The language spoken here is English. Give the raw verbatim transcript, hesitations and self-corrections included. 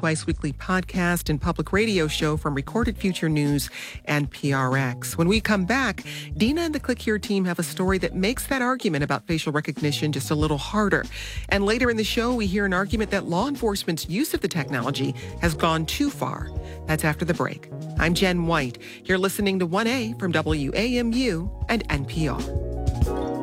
Twice Weekly podcast and public radio show from Recorded Future News and P R X. When we come back, Dina and the Click Here team have a story that makes that argument about facial recognition just a little harder. And later in the show, we hear an argument that law enforcement's use of the technology has gone too far. That's after the break. I'm Jen White. You're listening to one A from W A M U and N P R.